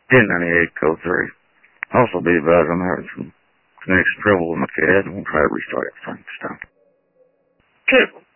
1098 code 3. Also be advised I'm having some connection trouble with my CAD and we'll try to restart everything this time. Okay.